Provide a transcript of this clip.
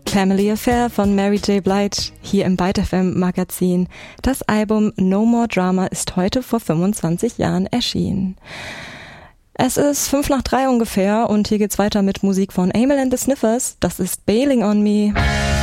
Family Affair von Mary J. Blige hier im Byte FM Magazin. Das Album No More Drama ist heute vor 25 Jahren erschienen. Es ist 2:55 ungefähr und hier geht's weiter mit Musik von Amyl and the Sniffers. Das ist Bailing on Me.